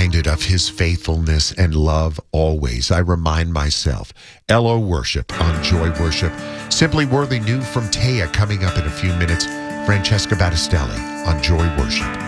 reminded of his faithfulness and love always. I remind myself. LO Worship on Joy Worship. Simply Worthy new from Taya coming up in a few minutes. Francesca Battistelli on Joy Worship.